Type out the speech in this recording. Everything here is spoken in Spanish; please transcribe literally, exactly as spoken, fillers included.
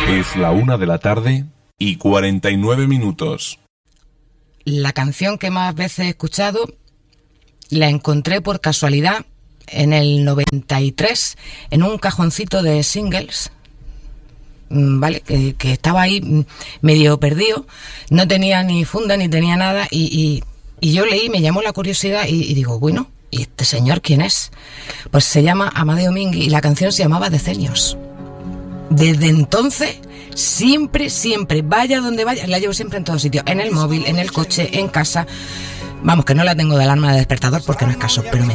Es la una de la tarde y cuarenta y nueve minutos. La canción que más veces he escuchado la encontré por casualidad en el noventa y tres en un cajoncito de singles, ¿vale? Que, que estaba ahí medio perdido, no tenía ni funda ni tenía nada y, y, y yo leí, me llamó la curiosidad y, y digo, bueno, ¿y este señor quién es? Pues se llama Amadeo Mingui y la canción se llamaba Decenios. Desde entonces, siempre, siempre, vaya donde vaya, la llevo siempre en todos sitios, en el móvil, en el coche, en casa. Vamos, que no la tengo de alarma de despertador porque no es caso, pero me